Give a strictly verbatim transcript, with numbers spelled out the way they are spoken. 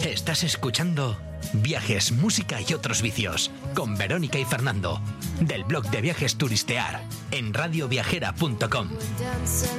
Estás escuchando Viajes, Música y Otros Vicios con Verónica y Fernando, del blog de Viajes Turistear en radio viajera punto com.